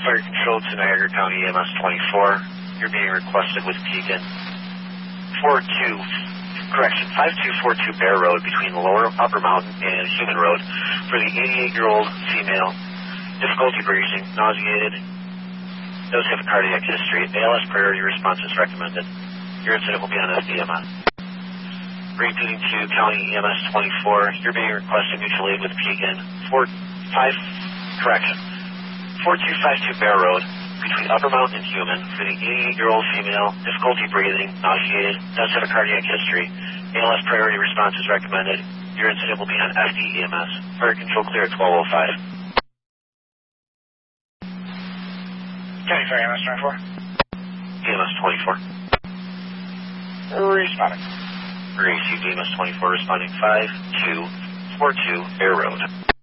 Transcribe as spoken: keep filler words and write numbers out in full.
Fire Control to Niagara County E M S twenty-four. You're being requested with Pekin. four two, correction, five two four two Bear Road between the Lower Upper Mountain and Human Road for the eighty-eight-year-old female. Difficulty breathing, nauseated, does have a cardiac history. A L S priority response is recommended. Your incident will be on S D M S. Repeating to County E M S twenty-four. You're being requested mutual aid with Pekin. four five, correction, four two five two Bear Road between Upper Mountain and Human for the eighty-eight-year-old female. Difficulty breathing, nauseated, does have a cardiac history. A L S priority response is recommended. Your incident will be on F D E M S. Fire Control clear at twelve oh five. County Fire E M S twenty-four. E M S twenty-four. Responding. Received E M S twenty-four responding five two four two Bear Road.